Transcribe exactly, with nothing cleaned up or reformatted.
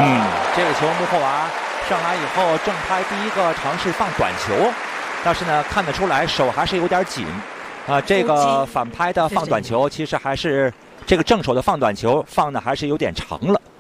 嗯，这个球穆霍娃上来以后正拍第一个尝试放短球，但是呢看得出来手还是有点紧啊、呃。这个反拍的放短球其实还是这个正手的放短球放的还是有点长了。